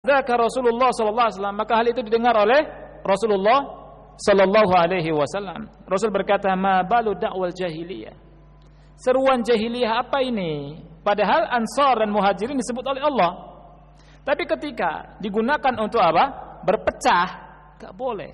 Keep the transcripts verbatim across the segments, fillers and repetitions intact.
dzaka Rasulullah sallallahu alaihi wasallam, maka hal itu didengar oleh Rasulullah sallallahu alaihi wasallam. Rasul berkata, ma balu da'wal jahiliyah, seruan jahiliyah apa ini? Padahal Ansar dan Muhajirin disebut oleh Allah. Tapi ketika digunakan untuk apa? Berpecah, enggak boleh.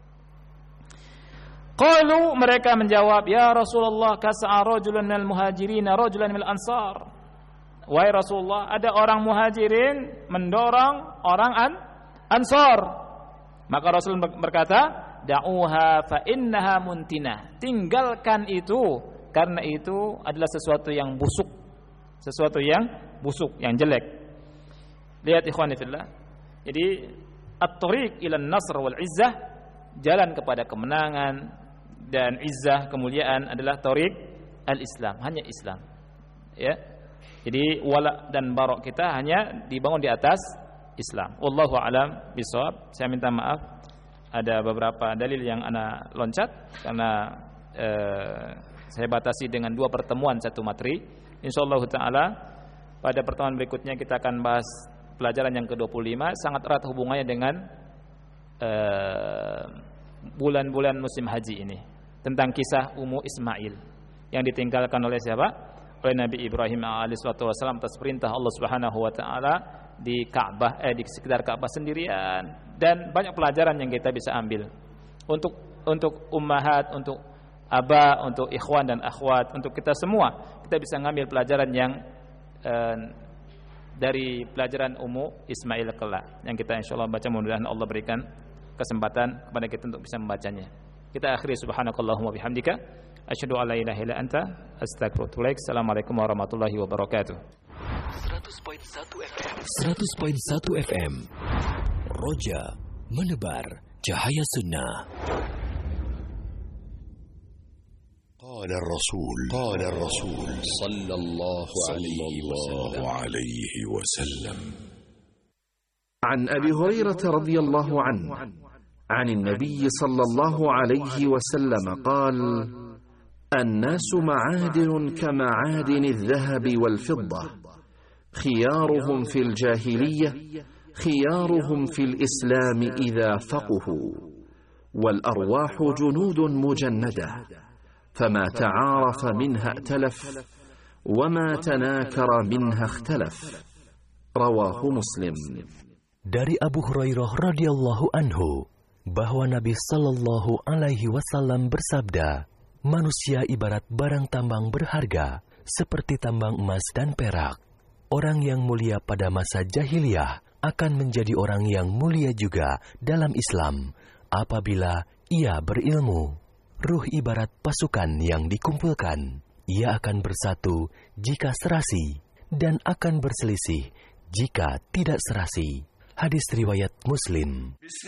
Qalu, mereka menjawab, ya Rasulullah, kasa'a rajulun minal muhajirin rajulan minal ansar. Wahai Rasulullah, ada orang muhajirin mendorong orang an ansar. Maka Rasul berkata, da'uha fa innaha muntinah. Tinggalkan itu, karena itu adalah sesuatu yang busuk. Sesuatu yang busuk, yang jelek. Lihat ikhwani fillah. Jadi at-tariq ila an-nasr wal izzah, jalan kepada kemenangan dan izzah, kemuliaan adalah tariq al-Islam, hanya Islam. Ya. Jadi wala dan barok kita hanya dibangun di atas Islam. Wallahu a'lam bishawab. Saya minta maaf ada beberapa dalil yang ana loncat karena eh, saya batasi dengan dua pertemuan satu materi. Insyaallah taala pada pertemuan berikutnya kita akan bahas pelajaran yang ke dua puluh lima, sangat erat hubungannya dengan uh, bulan-bulan musim haji ini, tentang kisah Ummu Ismail yang ditinggalkan oleh siapa? Oleh Nabi Ibrahim alaihi wasallam atas perintah Allah Subhanahu wa taala di Ka'bah, eh di sekitar Ka'bah sendirian. Dan banyak pelajaran yang kita bisa ambil untuk untuk ummahat, untuk aba, untuk ikhwan dan akhwat, untuk kita semua. Kita bisa ngambil pelajaran yang eh, dari pelajaran Ummu Ismail kelak yang kita insyaallah baca. Mudah-mudahan Allah berikan kesempatan kepada kita untuk bisa membacanya. Kita akhiri subhanakallahumma bihamdika asyhadu an la ilaha illa anta astaghfiruka wa atubu ilaik. Assalamualaikum warahmatullahi wabarakatuh. seratus koma satu F M Roja menebar cahaya sunnah. قال الرسول قال الرسول صلى الله عليه وسلم عن أبي هريرة رضي الله عنه عن النبي صلى الله عليه وسلم قال الناس معادن كمعادن الذهب والفضة خيارهم في الجاهلية خيارهم في الإسلام إذا فقهوا والأرواح جنود مجندة فما تعارف منها ائتلف وما تناكر منها اختلف رواه مسلم. Dari Abu Hurairah radhiyallahu anhu bahwa Nabi sallallahu alaihi wasallam bersabda, manusia ibarat barang tambang berharga seperti tambang emas dan perak. Orang yang mulia pada masa jahiliyah akan menjadi orang yang mulia juga dalam Islam apabila ia berilmu. Ruh ibarat pasukan yang dikumpulkan. Ia akan bersatu jika serasi dan akan berselisih jika tidak serasi. Hadis riwayat Muslim.